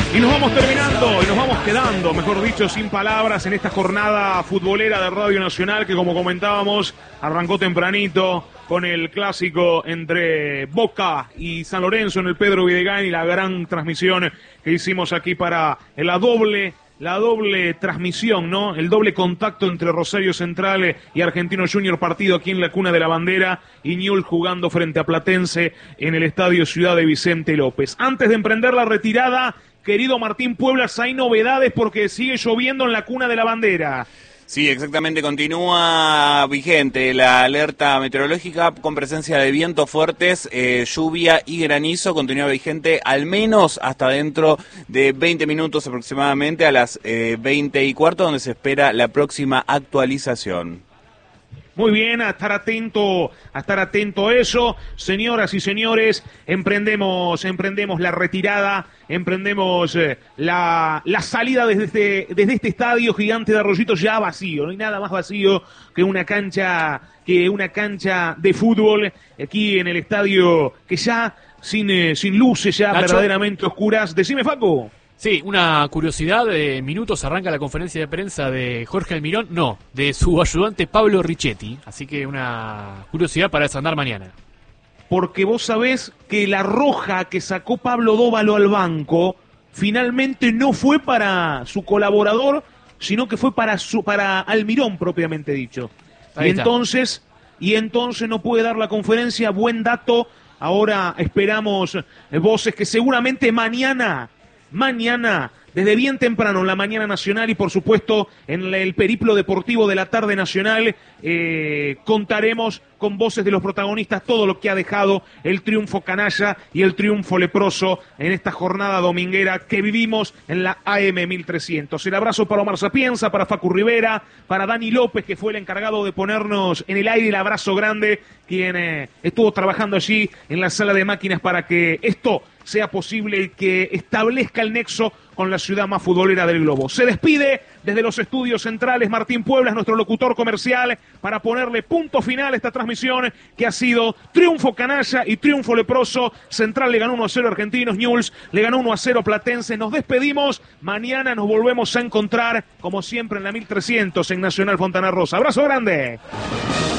Y nos vamos terminando, y nos vamos quedando, mejor dicho, sin palabras en esta jornada futbolera de Radio Nacional que, como comentábamos, arrancó tempranito con el clásico entre Boca y San Lorenzo en el Pedro Videgain y la gran transmisión que hicimos aquí para la doble transmisión, ¿no? El doble contacto entre Rosario Central y Argentino Junior, partido aquí en la Cuna de la Bandera, y Newell's jugando frente a Platense en el Estadio Ciudad de Vicente López. Antes de emprender la retirada, querido Martín Pueblas, hay novedades porque sigue lloviendo en la Cuna de la Bandera. Sí, exactamente, continúa vigente la alerta meteorológica con presencia de vientos fuertes, lluvia y granizo, continúa vigente al menos hasta dentro de 20 minutos aproximadamente, a las 20:15, donde se espera la próxima actualización. Muy bien, a estar atento a eso. Señoras y señores, emprendemos la retirada, emprendemos la salida desde este estadio gigante de Arroyito, ya vacío. No hay nada más vacío que una cancha de fútbol aquí en el estadio, que ya sin luces, ya Nacho, verdaderamente oscuras. Decime, Facu. Sí, una curiosidad, de minutos arranca la conferencia de prensa de Jorge Almirón, no, de su ayudante Pablo Richetti, así que una curiosidad para desandar mañana. Porque vos sabés que la roja que sacó Pablo Dóvalo al banco finalmente no fue para su colaborador, sino que fue para Almirón propiamente dicho. Ahí Y entonces no puede dar la conferencia. Buen dato. Ahora esperamos voces que seguramente mañana, desde bien temprano en la mañana nacional y por supuesto en el periplo deportivo de la tarde nacional, contaremos con voces de los protagonistas todo lo que ha dejado el triunfo canalla y el triunfo leproso en esta jornada dominguera que vivimos en la AM 1300. El abrazo para Omar Sapienza, para Facu Rivera, para Dani López, que fue el encargado de ponernos en el aire. El abrazo grande, quien estuvo trabajando allí en la sala de máquinas para que esto sea posible y que establezca el nexo con la ciudad más futbolera del globo. Se despide desde los estudios centrales Martín Pueblas, nuestro locutor comercial, para ponerle punto final a esta transmisión que ha sido triunfo canalla y triunfo leproso. Central le ganó 1-0 a Argentinos, Newell's le ganó 1-0 a Platense. Nos despedimos, mañana nos volvemos a encontrar como siempre en la 1300 en Nacional Fontana Rosa. Abrazo grande.